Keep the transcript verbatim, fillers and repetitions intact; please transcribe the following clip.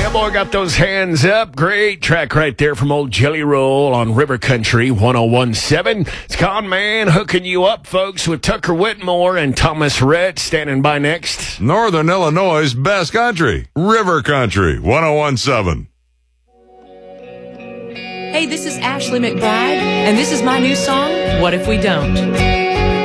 Yeah, boy, got those hands up. Great track right there from old Jelly Roll on River Country one oh one point seven. It's Con Man hooking you up, folks, with Tucker Whitmore and Thomas Rhett standing by next. Northern Illinois' best country, River Country one oh one point seven. Hey, this is Ashley McBride, and this is my new song, What If We Don't?